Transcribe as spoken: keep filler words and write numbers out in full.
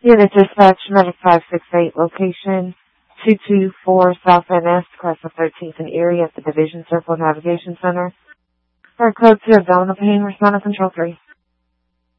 Unit Dispatch, Medic five six eight, location two two four South Van Ness, across the thirteenth and Erie at the Division Circle Navigation Center. For code two, Delano Payne, respond to Control three.